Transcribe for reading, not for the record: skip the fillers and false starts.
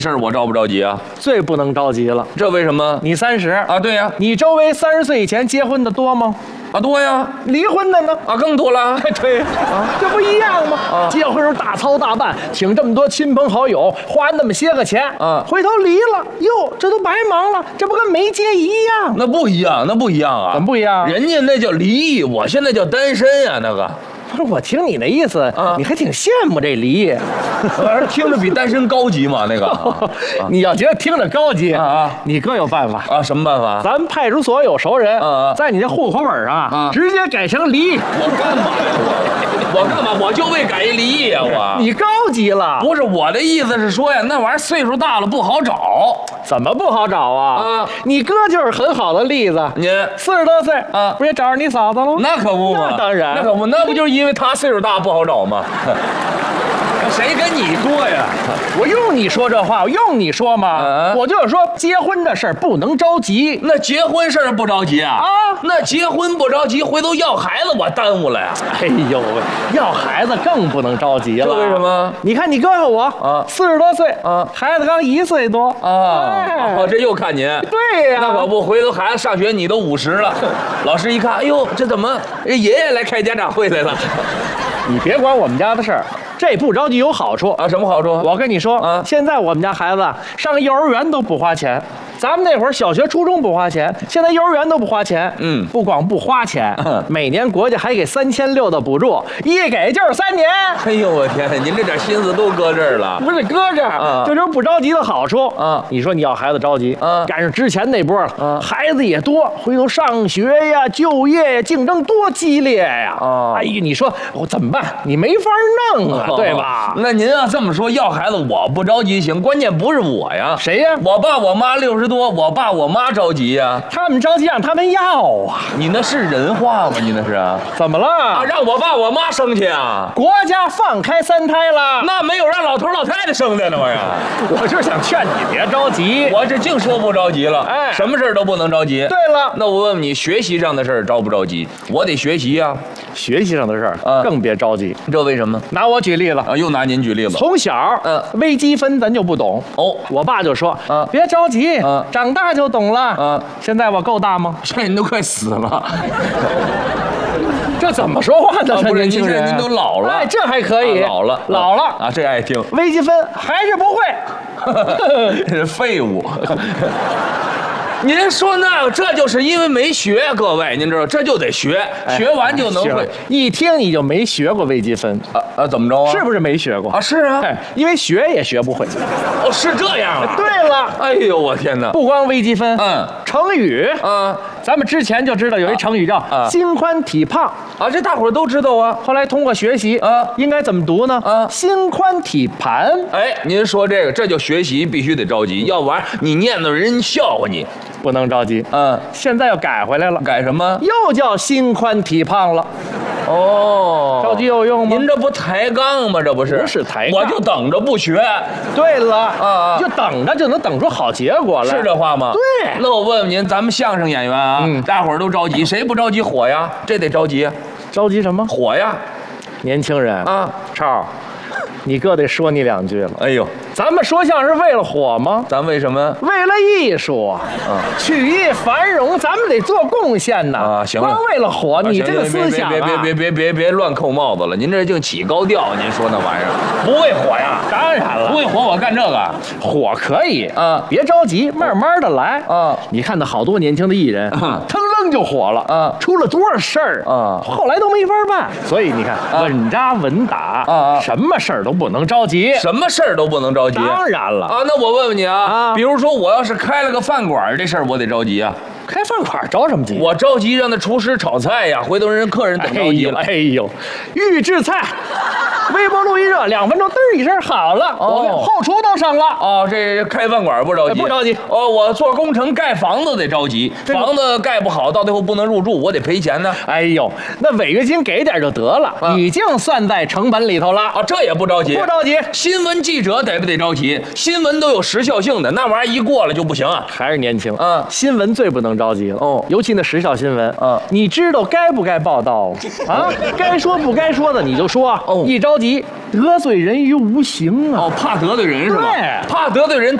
事儿我着不着急啊？ 最不能着急了。 这为什么？ 你30 啊，对呀， 你周围30岁以前结婚的多吗？ 啊多呀， 离婚的呢？ 啊更多了。 对啊，这不一样吗？结婚时候大操大办，请这么多亲朋好友，花那么些个钱，回头离了，哟，这都白忙了，这不跟没结一样？ 那不一样，那不一样啊！ 怎么不一样？ 人家那叫离异，我现在叫单身呀，那个。 不是，我听你那意思，你还挺羡慕这离， 听着比单身高级嘛？那个， 你要觉得听着高级你哥有办法啊？什么办法？ 咱派出所有熟人在你这户口本上直接改成离。 我干嘛呀？我干嘛？我就为改一离异呀！我你高级了？ 不是，我的意思是说呀，那玩意儿岁数大了不好找。 怎么不好找啊？你哥就是很好的例子。 您 40多岁不也找着你嫂子了？ 那可不嘛， 那当然， 那可不，那不就是因为他岁数大不好找吗？谁跟你说呀？ 我用你说这话，我用你说吗？我就是说，结婚这事儿不能着急。 那结婚事儿不着急啊？那结婚不着急，回头要孩子我耽误了呀。 哎呦喂，要孩子更不能着急了。 这为什么？ 你看你哥和我40多岁孩子刚1岁多这又看您。 对呀， 那可不，回头孩子上学你都50了，老师一看，哎呦，这怎么爷爷来开家长会来了？ 你别管我们家的事儿，这不着急有好处啊？什么好处？ 我跟你说现在我们家孩子上幼儿园都不花钱。咱们那会儿小学、初中不花钱，现在幼儿园都不花钱。不光不花钱，每年国家还给3600的补助，一给就是3年。 哎呦我天，您这点心思都搁这儿了？ 不是搁这儿，这就是不着急的好处你说你要孩子着急赶上之前那波了孩子也多，回头上学呀、就业呀，竞争多激烈呀！哎呀，你说我怎么办？你没法弄啊，对吧？ 那您要这么说，要孩子我不着急行，关键不是我呀， 谁呀？ 我爸我妈60多，我爸我妈着急呀， 他们着急让他们要啊！ 你那是人话吗？你那是怎么了？ 让我爸我妈生去啊？ 国家放开3胎了， 那没有让老头老太太生的那玩意儿。 我就是想劝你别着急， 我这净说不着急了。什么事儿都不能着急。 对了， 那我问问你，学习上的事儿着不着急？我得学习呀。 学习上的事儿更别着急。 这为什么？ 拿我举例子又拿您举例子。 从小微积分咱就不懂我爸就说别着急长大就懂了现在我够大吗？ 现在您都快死了。 这怎么说话呢？ 不是，您都老了。 哎，这还可以。 老了啊，这爱听。 微积分还是不会， 这是废物。您说那个，这就是因为没学，各位，您知道，这就得学，学完就能会。 一听你就没学过微积分怎么着啊？ 是不是没学过啊？是啊， 因为学也学不会。 是这样啊？ 对了， 哎呦我天哪！ 不光微积分，成语，咱们之前就知道有一成语叫心宽体胖这大伙儿都知道啊。 后来通过学习应该怎么读呢？心宽体盘。 哎，您说这个，这就学习必须得着急，要不然你念叨人笑话你。 不能着急，现在又改回来了， 改什么？ 又叫心宽体胖了。着急有用吗？ 您这不抬杠吗？这不是？ 不是抬杠， 我就等着不学。 对了就等着就能等出好结果来， 是这话吗？ 对。 那我问问您，咱们相声演员啊，大伙儿都着急，谁不着急火呀？这得着急， 着急什么？ 火呀！ 年轻人超，你哥得说你2句了。 哎呦， 咱们说相声是为了火吗？ 咱为什么？ 为了艺术曲艺繁荣，咱们得做贡献呐。 行了， 光为了火，你这个思想别乱扣帽子了。您这净起高调，您说那玩意儿不为火呀？ 当然了， 不为火我干这个， 火可以别着急，慢慢的来你看那好多年轻的艺人，腾楞就火了出了多少事儿后来都没法办。所以你看稳扎稳打什么事儿都不能着急， 什么事儿都不能着急。 当然了那我问问你比如说我要是开了个饭馆，这事儿我得着急啊。 开饭馆着什么急？ 我着急让那厨师炒菜呀，回头人客人等着急了。 哎呦，预制菜，微波炉一热，2分钟嘚儿一声好了，后厨都省了。 这开饭馆不着急， 不着急。 我做工程盖房子得着急，房子盖不好，到最后不能入住，我得赔钱呢。 哎呦，那违约金给点就得了，已经算在成本里头了。 这也不着急， 不着急。 新闻记者得不得着急？新闻都有时效性的，那玩意儿一过了就不行啊。 还是年轻新闻最不能着急了尤其那时效新闻你知道该不该报道该说不该说的你就说一着急以得罪人于无形啊。 哦，怕得罪人是吧？ 对， 怕得罪人。